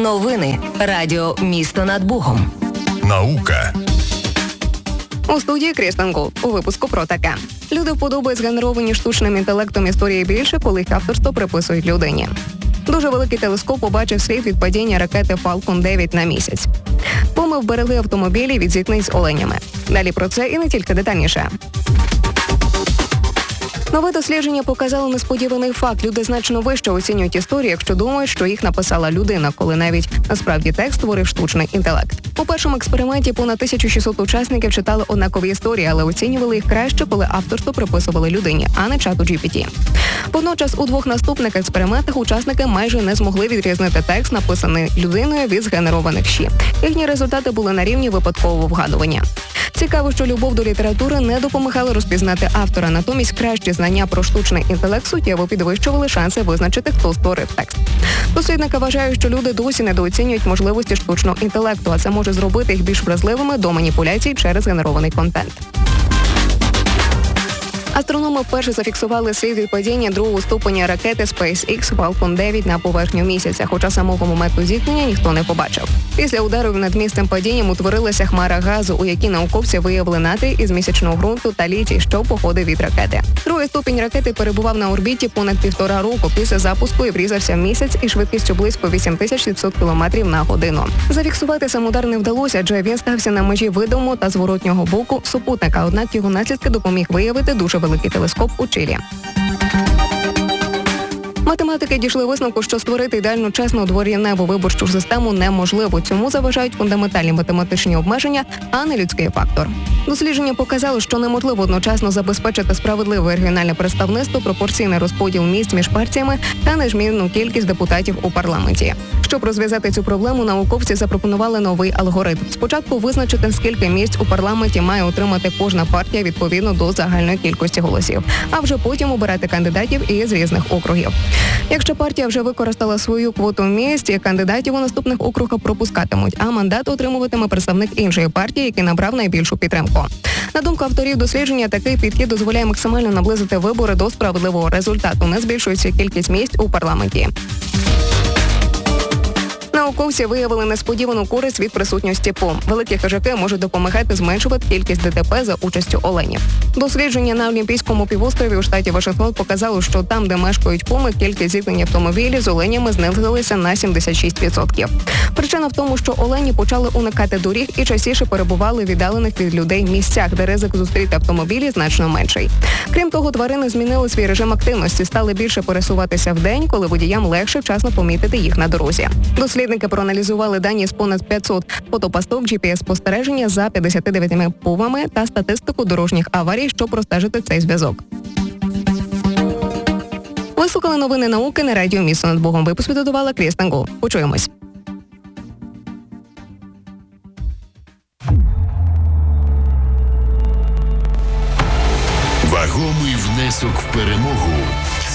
Новини. Радіо «Місто над Богом». Наука. У студії Крістен Голд. У випуску про таке. Люди вподобають згенеровані штучним інтелектом історії більше, коли їх авторство приписують людині. Дуже великий телескоп побачив слід від падіння ракети Falcon 9 на місяць. Пуми вберегли автомобілі від зіткнень з оленями. Далі про це і не тільки детальніше. Нове дослідження показало несподіваний факт. Люди значно вище оцінюють історії, якщо думають, що їх написала людина, коли навіть насправді текст створив штучний інтелект. У першому експерименті понад 1600 учасників читали однакові історії, але оцінювали їх краще, коли авторство приписували людині, а не чату GPT. Водночас у двох наступних експериментах учасники майже не змогли відрізнити текст, написаний людиною, від згенерованих ЩІ. Їхні результати були на рівні випадкового вгадування. Цікаво, що любов до літератури не допомагала розпізнати автора, натомість кращі знання про штучний інтелект суттєво підвищували шанси визначити, хто створив текст. Дослідники вважають, що люди досі недооцінюють можливості штучного інтелекту, а це може зробити їх більш вразливими до маніпуляцій через генерований контент. Астрономи вперше зафіксували слід від падіння другого ступеня ракети SpaceX Falcon 9 на поверхню місяця, хоча самого моменту зіткнення ніхто не побачив. Після удару над місцем падінням утворилася хмара газу, у якій науковці виявили натрій із місячного ґрунту та літій, що походив від ракети. Другий ступінь ракети перебував на орбіті понад 1,5 року після запуску і врізався в місяць із швидкістю близько 8700 км на годину. Зафіксувати сам удар не вдалося, адже він стався на межі видимого та зворотнього боку супутника, однак його наслідки допоміг виявити дуже великий телескоп у Чилі. Математики дійшли висновку, що створити ідеальну чесну дворівневу виборчу систему неможливо. Цьому заважають фундаментальні математичні обмеження, а не людський фактор. Дослідження показало, що неможливо одночасно забезпечити справедливе регіональне представництво, пропорційний розподіл місць між партіями та незмінну кількість депутатів у парламенті. Щоб розв'язати цю проблему, науковці запропонували новий алгоритм. Спочатку визначити, скільки місць у парламенті має отримати кожна партія відповідно до загальної кількості голосів, а вже потім обирати кандидатів із різних округів. Якщо партія вже використала свою квоту місць, кандидатів у наступних округах пропускатимуть, а мандат отримуватиме представник іншої партії, який набрав найбільшу підтримку. На думку авторів дослідження, такий підхід дозволяє максимально наблизити вибори до справедливого результату, не збільшується кількість місць у парламенті. Науковці виявили несподівану користь від присутності пум. Великі хижаки можуть допомагати зменшувати кількість ДТП за участю оленів. Дослідження на Олімпійському півострові у штаті Вашингтон показало, що там, де мешкають пуми, кількість зіткнень автомобілів з оленями знизилася на 76%. Причина в тому, що олені почали уникати доріг і частіше перебували в віддалених від людей місцях, де ризик зустріти автомобілі значно менший. Крім того, тварини змінили свій режим активності, стали більше пересуватися вдень, коли водіям легше вчасно помітити їх на дорозі. Дослідники проаналізували дані з понад 500 фотопасток GPS-спостереження за 59 пумами та статистику дорожніх аварій, щоб простежити цей зв'язок. Ви слухали новини науки на радіо «Місто над Богом». Випуск підготувала Крістен Голд. Почуємось. Вагомий внесок в перемогу